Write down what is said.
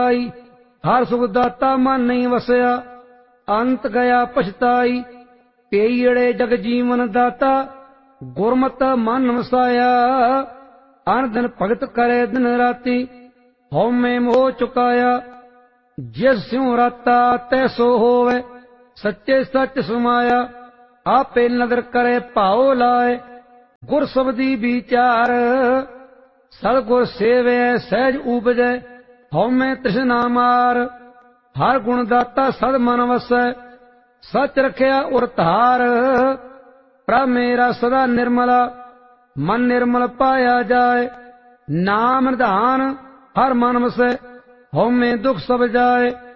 हर सुख दाता मन नहीं वसया, अंत गया पछताई। पेईड़े जग जीवन दाता, गुरमत मन वसाया। अन दिन भगत करे दिन राती, हौमे मोह चुकाया। जिस स्यों राता तैसो होवे, सच्चे सच समाया। आपे नदर करे भाव लाए, गुर सबदी विचार। सतगुर सेवे सहज उपजै, हौमे तृष्णा मार। हर गुण दाता सद मन वसै, सच रखिया उर धार। प्रभ मेरा सदा निर्मला, मन निर्मल पाया जाए। नाम निधान हर मन वसै, हौमे दुख सब जाए।